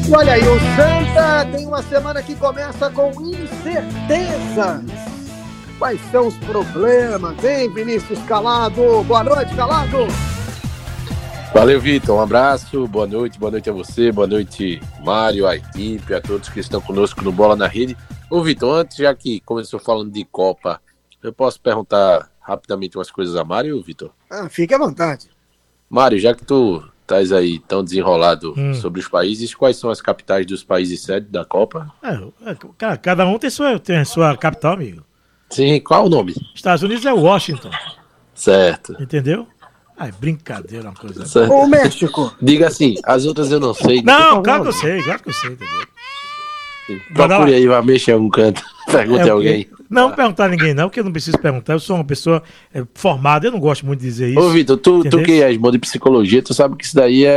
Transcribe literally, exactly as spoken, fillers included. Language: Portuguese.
E olha aí, o Santa tem uma semana que começa com incertezas. Quais são os problemas, hein, Vinícius Calado? Boa noite, Calado. Valeu, Vitor. Um abraço, boa noite, boa noite a você, boa noite, Mário, a equipe, a todos que estão conosco no Bola na Rede. Ô, Vitor, antes, já que começou falando de Copa, eu posso perguntar rapidamente umas coisas a Mário, Vitor? Ah, fique à vontade. Mário, já que tu estás aí tão desenrolado hum. sobre os países, quais são as capitais dos países sede da Copa? É, cara, cada um tem sua, tem sua capital, amigo. Sim, qual o nome? Estados Unidos é Washington. Certo. Entendeu? Ai, brincadeira, uma coisa. Certo. O México. Diga assim, as outras eu não sei. Não, não claro que eu sei, claro que eu sei, entendeu? Procure aí, vai mexer em algum canto. Pergunte é, a alguém. Não, perguntar a ninguém não, porque eu não preciso perguntar. Eu sou uma pessoa é, formada, eu não gosto muito de dizer isso. Ô, Vitor, tu, tu que és bom de psicologia, tu sabe que isso daí é